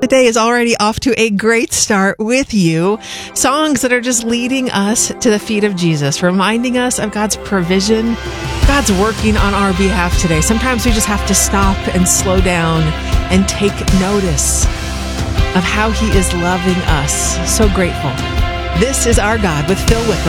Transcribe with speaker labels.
Speaker 1: The day is already off to a great start with you. Songs that are just leading us to the feet of Jesus, reminding us of God's provision. God's working on our behalf today. Sometimes we just have to stop and slow down and take notice of how He is loving us. So grateful. This is Our God with Phil Wickham.